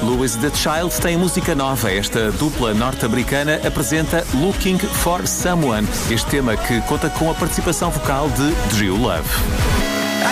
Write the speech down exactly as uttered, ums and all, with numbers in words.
Louis the Child tem música nova. Esta dupla norte-americana apresenta Looking for Someone, este tema que conta com a participação vocal de Drew Love.